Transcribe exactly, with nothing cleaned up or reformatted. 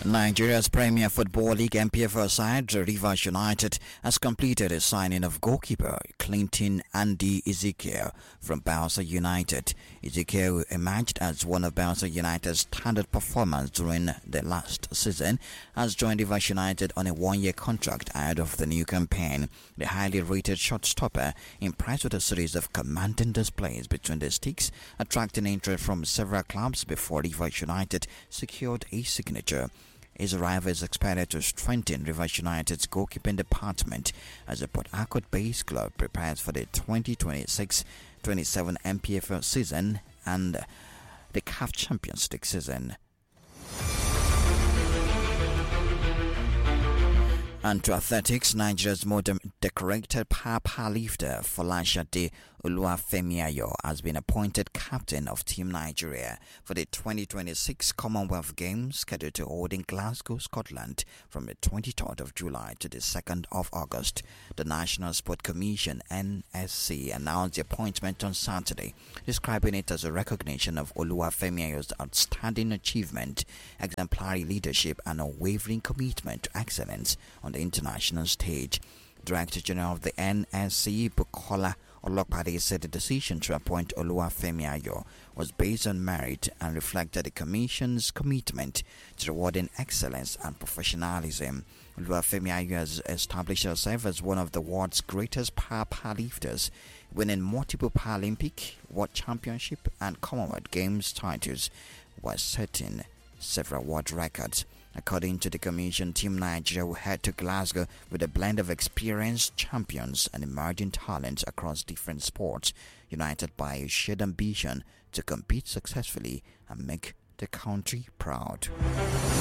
Nigeria's Premier Football League N P F L side, Rivers United, has completed a signing of goalkeeper Clinton Andy Ezekiel from Bayelsa United. Ezekiel emerged as one of Bayelsa United's standard performers during the last season, has joined Rivers United on a one-year contract ahead of the new campaign. The highly rated shortstopper impressed with a series of commanding displays between the sticks, attracting interest from several clubs before Rivers United secured a signature. His arrival is expected to strengthen Rivers United's goalkeeping department as the Port Harcourt-based club prepares for the twenty twenty-six twenty-seven N P F L season and the C A F Champions League season. And to athletics, Nigeria's modern decorated powerlifter Folashade Oluwafemiayo has been appointed captain of Team Nigeria for the twenty twenty-six Commonwealth Games scheduled to hold in Glasgow, Scotland from the twenty-third of July to the second of August. The National Sport Commission N S C announced the appointment on Saturday, describing it as a recognition of Oluwafemiayo's outstanding achievement, exemplary leadership and unwavering commitment to excellence on the international stage. Director General of the N S C, Bukola Olopade, said the decision to appoint Oluwafemiayo was based on merit and reflected the Commission's commitment to rewarding excellence and professionalism. Oluwafemiayo has established herself as one of the world's greatest power powerlifters, winning multiple Paralympic, World Championship and Commonwealth Games titles while setting several world records. According to the Commission, Team Nigeria will head to Glasgow with a blend of experienced champions and emerging talents across different sports, united by a shared ambition to compete successfully and make the country proud.